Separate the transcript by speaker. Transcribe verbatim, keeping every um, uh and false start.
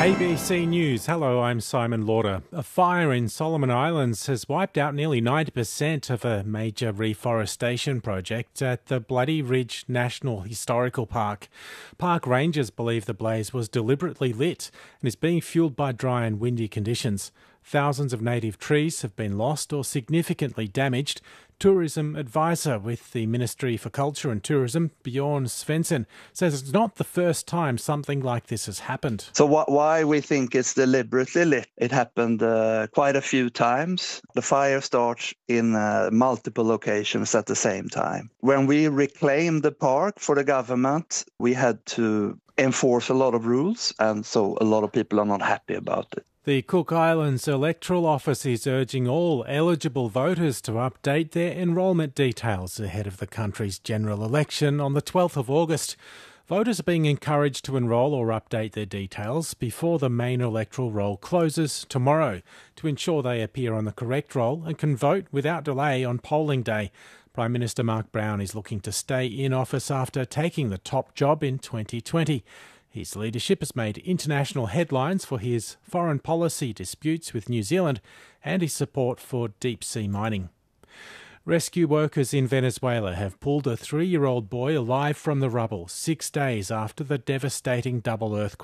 Speaker 1: A B C News. Hello, I'm Simon Lauder. A fire in Solomon Islands has wiped out nearly ninety percent of a major reforestation project at the Bloody Ridge National Historical Park. Park rangers believe the blaze was deliberately lit and is being fuelled by dry and windy conditions. Thousands of native trees have been lost or significantly damaged. Tourism advisor with the Ministry for Culture and Tourism, Bjorn Svensson, says it's not the first time something like this has happened.
Speaker 2: So wh- why we think it's deliberately lit? It happened uh, quite a few times. The fire starts in uh, multiple locations at the same time. When we reclaimed the park for the government, we had to enforce a lot of rules, and so a lot of people are not happy about it.
Speaker 1: The Cook Islands Electoral Office is urging all eligible voters to update their enrolment details ahead of the country's general election on the twelfth of August. Voters are being encouraged to enrol or update their details before the main electoral roll closes tomorrow to ensure they appear on the correct roll and can vote without delay on polling day. Prime Minister Mark Brown is looking to stay in office after taking the top job in twenty twenty. His leadership has made international headlines for his foreign policy disputes with New Zealand and his support for deep-sea mining. Rescue workers in Venezuela have pulled a three-year-old boy alive from the rubble six days after the devastating double earthquake.